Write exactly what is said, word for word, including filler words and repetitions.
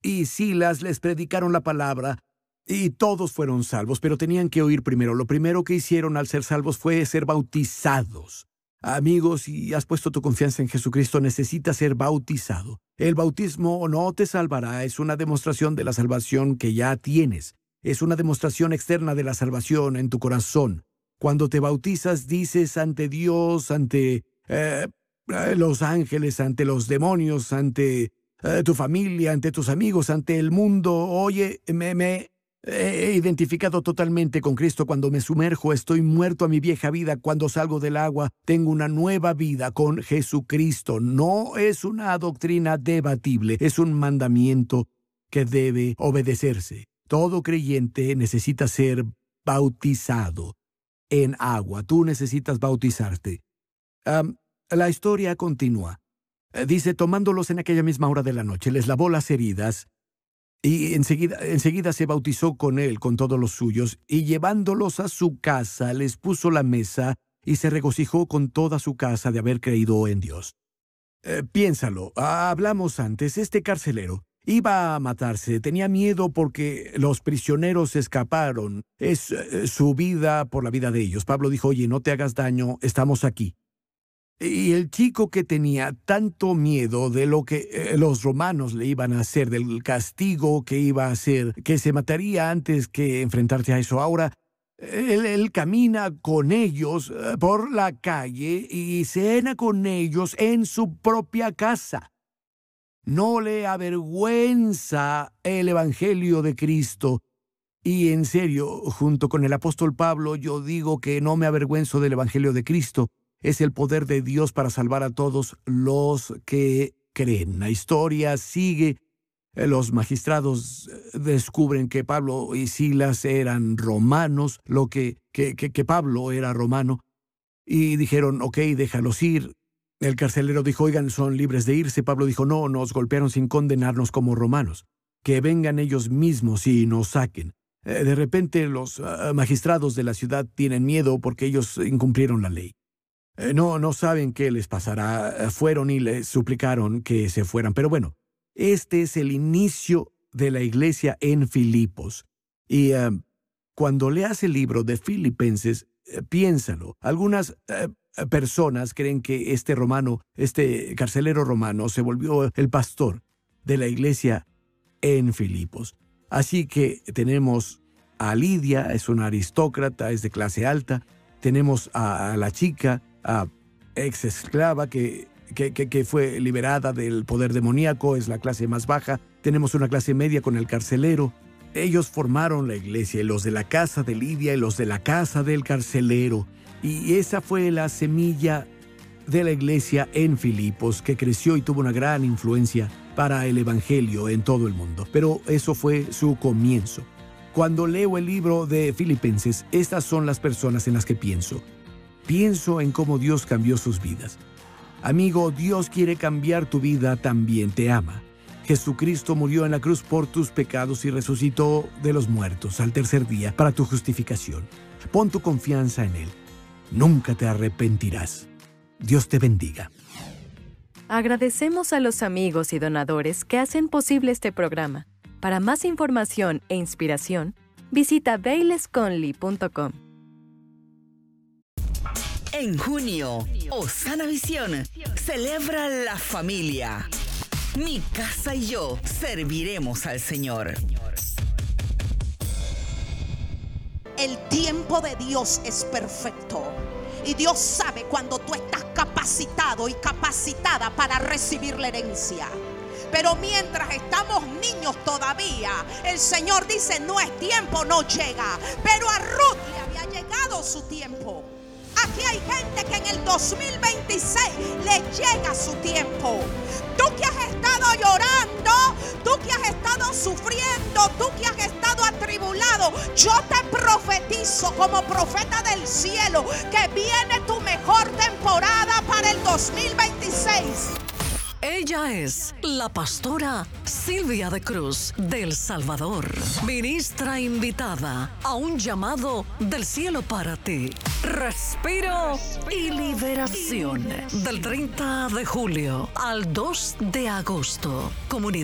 y Silas les predicaron la palabra y todos fueron salvos, pero tenían que oír primero. Lo primero que hicieron al ser salvos fue ser bautizados. Amigos, si has puesto tu confianza en Jesucristo, necesitas ser bautizado. El bautismo no te salvará, es una demostración de la salvación que ya tienes. Es una demostración externa de la salvación en tu corazón. Cuando te bautizas, dices ante Dios, ante eh, eh, los ángeles, ante los demonios, ante eh, tu familia, ante tus amigos, ante el mundo. Oye, me... me He identificado totalmente con Cristo. Cuando me sumerjo, estoy muerto a mi vieja vida. Cuando salgo del agua, tengo una nueva vida con Jesucristo. No es una doctrina debatible, es un mandamiento que debe obedecerse. Todo creyente necesita ser bautizado en agua. Tú necesitas bautizarte. Um, la historia continúa. Dice, tomándolos en aquella misma hora de la noche, les lavó las heridas, y enseguida, enseguida se bautizó con él, con todos los suyos, y llevándolos a su casa, les puso la mesa, y se regocijó con toda su casa de haber creído en Dios. Eh, piénsalo, hablamos antes, este carcelero iba a matarse, tenía miedo porque los prisioneros escaparon. Es eh, su vida por la vida de ellos. Pablo dijo, oye, no te hagas daño, estamos aquí. Y el chico que tenía tanto miedo de lo que eh, los romanos le iban a hacer, del castigo que iba a hacer, que se mataría antes que enfrentarse a eso. Ahora, él, él camina con ellos eh, por la calle y cena con ellos en su propia casa. No le avergüenza el Evangelio de Cristo. Y en serio, junto con el apóstol Pablo, yo digo que no me avergüenzo del Evangelio de Cristo. Es el poder de Dios para salvar a todos los que creen. La historia sigue. Los magistrados descubren que Pablo y Silas eran romanos, lo que, que, que, que Pablo era romano, y dijeron, ok, déjalos ir. El carcelero dijo, oigan, son libres de irse. Pablo dijo, no, nos golpearon sin condenarnos como romanos. Que vengan ellos mismos y nos saquen. De repente los uh, magistrados de la ciudad tienen miedo porque ellos incumplieron la ley. No, no saben qué les pasará. Fueron y les suplicaron que se fueran. Pero bueno, este es el inicio de la iglesia en Filipos. Y uh, cuando leas el libro de Filipenses, uh, piénsalo. Algunas uh, personas creen que este romano, este carcelero romano, se volvió el pastor de la iglesia en Filipos. Así que tenemos a Lidia, es una aristócrata, es de clase alta. Tenemos a, a la chica, a ex esclava que, que, que, que fue liberada del poder demoníaco, es la clase más baja. Tenemos una clase media con el carcelero. Ellos formaron la iglesia, y los de la casa de Lidia y los de la casa del carcelero. Y esa fue la semilla de la iglesia en Filipos, que creció y tuvo una gran influencia para el evangelio en todo el mundo. Pero eso fue su comienzo. Cuando leo el libro de Filipenses, estas son las personas en las que pienso. Pienso en cómo Dios cambió sus vidas. Amigo, Dios quiere cambiar tu vida, también te ama. Jesucristo murió en la cruz por tus pecados y resucitó de los muertos al tercer día para tu justificación. Pon tu confianza en Él. Nunca te arrepentirás. Dios te bendiga. Agradecemos a los amigos y donadores que hacen posible este programa. Para más información e inspiración, visita bayless conley punto com. En junio, Osana Visión celebra la familia. Mi casa y yo serviremos al Señor. El tiempo de Dios es perfecto. Y Dios sabe cuando tú estás capacitado y capacitada para recibir la herencia. Pero mientras estamos niños todavía, el Señor dice, no es tiempo, no llega. Pero a Ruth le había llegado su tiempo. Aquí hay gente que en el dos mil veintiséis le llega su tiempo. Tú que has estado llorando, tú que has estado sufriendo, tú que has estado atribulado, yo te profetizo como profeta del cielo que viene tu mejor temporada para el dos mil veintiséis. Ella es la pastora Silvia de Cruz del Salvador, ministra invitada a un llamado del cielo para ti. Respiro y liberación del treinta de julio al dos de agosto. Comunidad